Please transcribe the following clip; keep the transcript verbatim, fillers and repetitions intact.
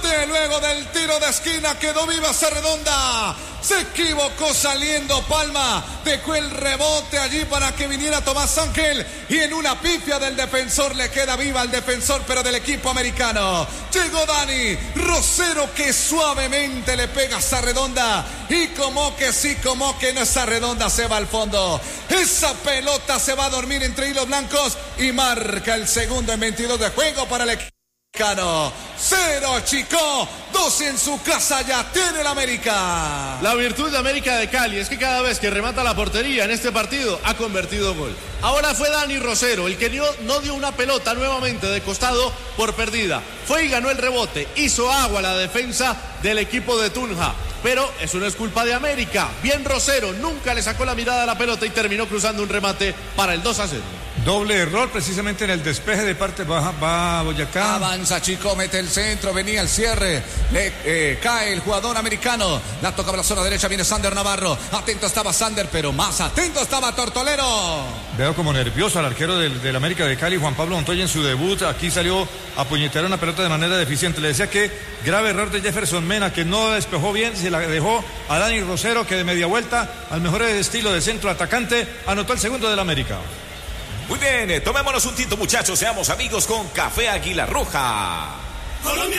de luego del tiro de esquina quedó viva Cerredonda. Se equivocó saliendo Palma, dejó el rebote allí para que viniera Tomás Ángel y en una pifia del defensor le queda viva al defensor pero del equipo americano. Llegó Dani Rosero que suavemente le pega a Cerredonda y como que sí, como que no, Cerredonda se va al fondo. Esa pelota se va a dormir entre hilos blancos y marca el segundo en veintidós de juego para el equipo. Cero Chico, dos en su casa ya tiene el América. La virtud de América de Cali es que cada vez que remata la portería en este partido ha convertido gol. Ahora fue Dani Rosero el que dio, no dio una pelota nuevamente de costado por perdida. Fue y ganó el rebote, hizo agua la defensa del equipo de Tunja. Pero eso no es culpa de América. Bien Rosero, nunca le sacó la mirada a la pelota y terminó cruzando un remate para el dos a cero. Doble error precisamente en el despeje de parte baja, va Boyacá. Avanza Chico, mete el centro, venía el cierre, le eh, cae el jugador americano, la toca por la zona derecha, viene Sander Navarro, atento estaba Sander, pero más atento estaba Tortolero. Veo como nervioso al arquero del, del América de Cali, Juan Pablo Montoya en su debut, aquí salió a puñetear una pelota de manera deficiente, le decía que grave error de Jefferson Mena, que no despejó bien, se la dejó a Dani Rosero, que de media vuelta, al mejor estilo de centro atacante, anotó el segundo del América. Muy bien, tomémonos un tinto muchachos, seamos amigos con Café Águila Roja. Colombia.